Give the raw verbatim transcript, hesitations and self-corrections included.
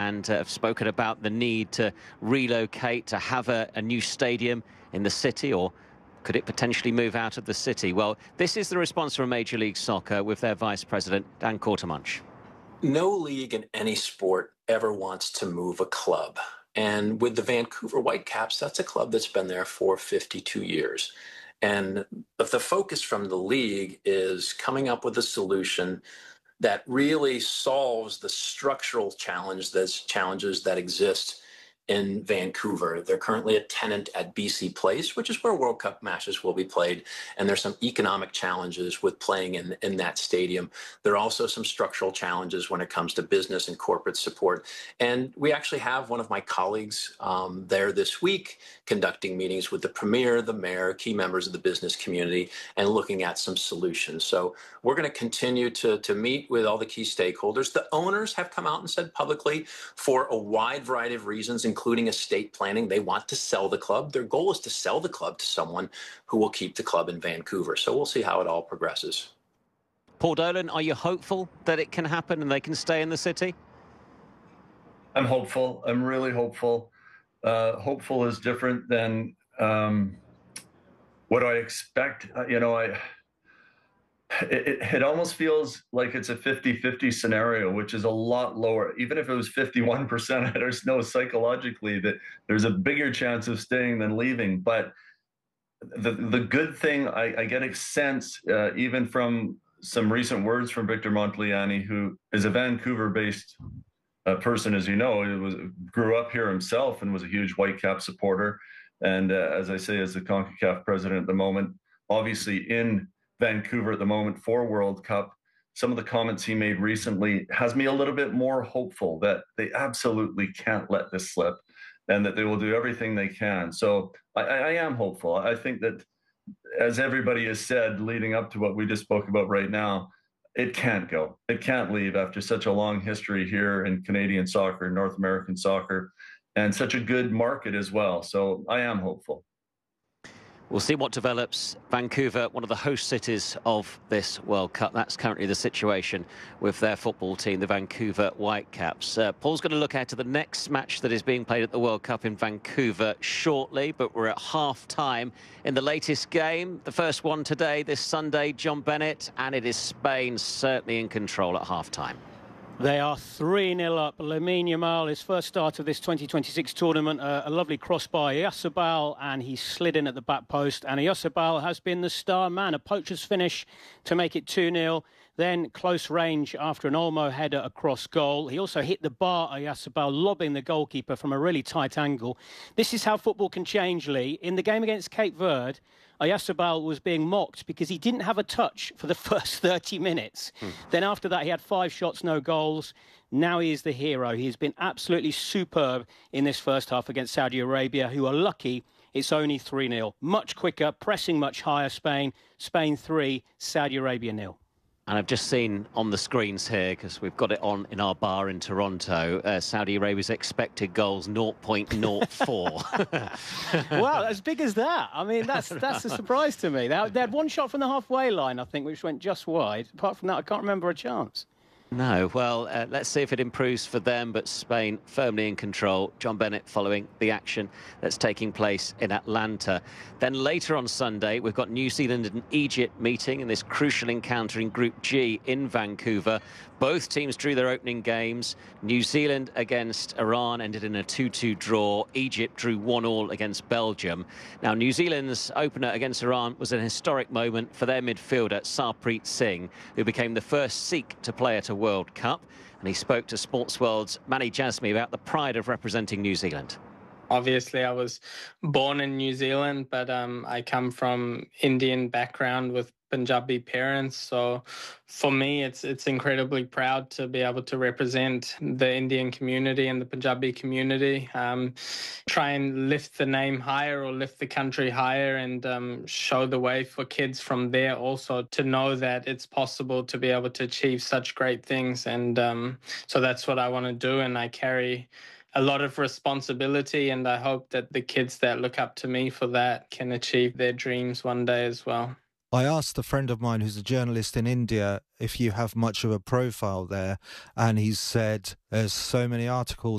and uh, have spoken about the need to relocate, to have a, a new stadium in the city, or could it potentially move out of the city? Well, this is the response from Major League Soccer with their Vice President, Dan Quartermunch. No league in any sport ever wants to move a club. And with the Vancouver Whitecaps, that's a club that's been there for fifty-two years. And the focus from the league is coming up with a solution that really solves the structural challenge, those challenges that exist in Vancouver. They're currently a tenant at B C Place, which is where World Cup matches will be played. And there's some economic challenges with playing in, in that stadium. There are also some structural challenges when it comes to business and corporate support. And we actually have one of my colleagues um, there this week conducting meetings with the premier, the mayor, key members of the business community, and looking at some solutions. So we're going to continue to, to meet with all the key stakeholders. The owners have come out and said publicly, for a wide variety of reasons, including estate planning, they want to sell the club. Their goal is to sell the club to someone who will keep the club in Vancouver. So we'll see how it all progresses. Paul Dolan, are you hopeful that it can happen and they can stay in the city? I'm hopeful. I'm really hopeful. Uh, hopeful is different than um, what I expect. Uh, you know, I it, it, it almost feels like it's a fifty-fifty scenario, which is a lot lower. Even if it was fifty-one percent, I just know psychologically that there's a bigger chance of staying than leaving. But the the good thing, I, I get a sense, uh, even from some recent words from Victor Montagliani, who is a Vancouver-based uh, person, as you know, he was grew up here himself and was a huge Whitecap supporter. And uh, as I say, as the CONCACAF president at the moment, obviously in Vancouver at the moment for World Cup, some of the comments he made recently has me a little bit more hopeful that they absolutely can't let this slip and that they will do everything they can. So I, I am hopeful. I think that, as everybody has said leading up to what we just spoke about right now, it can't go. It can't leave after such a long history here in Canadian soccer, North American soccer, and such a good market as well. So I am hopeful. We'll see what develops. Vancouver, one of the host cities of this World Cup. That's currently the situation with their football team, the Vancouver Whitecaps. Uh, Paul's going to look ahead to the next match that is being played at the World Cup in Vancouver shortly, but we're at half-time in the latest game. The first one today, this Sunday, John Bennett, and it is Spain certainly in control at half-time. They are three nil up. Lamine Yamal, his first start of this twenty twenty-six tournament, uh, a lovely cross by Oyarzabal, and he slid in at the back post. And Oyarzabal has been the star man, a poacher's finish to make it two nil. Then close range after an Olmo header across goal. He also hit the bar, Oyarzabal, lobbing the goalkeeper from a really tight angle. This is how football can change, Lee. In the game against Cape Verde, Oyarzabal was being mocked because he didn't have a touch for the first thirty minutes. Hmm. Then after that, he had five shots, no goals. Now he is the hero. He's been absolutely superb in this first half against Saudi Arabia, who are lucky it's only three nil. Much quicker, pressing much higher, Spain. Spain three, Saudi Arabia nil. And I've just seen on the screens here, because we've got it on in our bar in Toronto, uh, Saudi Arabia's expected goals zero point zero four. Wow, as big as that. I mean, that's that's a surprise to me. They had, they had one shot from the halfway line, I think, which went just wide. Apart from that, I can't remember a chance. No, well, uh, let's see if it improves for them, but Spain firmly in control. John Bennett following the action that's taking place in Atlanta. Then later on Sunday, we've got New Zealand and Egypt meeting in this crucial encounter in Group G in Vancouver. Both teams drew their opening games. New Zealand against Iran ended in a two two draw. Egypt drew one all against Belgium. Now, New Zealand's opener against Iran was an historic moment for their midfielder, Sarpreet Singh, who became the first Sikh to play at a World Cup. And he spoke to Sportsworld's Manny Jasmi about the pride of representing New Zealand. Obviously, I was born in New Zealand, but um, I come from Indian background with Punjabi parents. So for me, it's it's incredibly proud to be able to represent the Indian community and the Punjabi community, um, try and lift the name higher or lift the country higher, and um, show the way for kids from there also to know that it's possible to be able to achieve such great things. And um, so that's what I want to do, and I carry a lot of responsibility, and I hope that the kids that look up to me for that can achieve their dreams one day as well. I asked a friend of mine who's a journalist in India if you have much of a profile there, and he said there's so many articles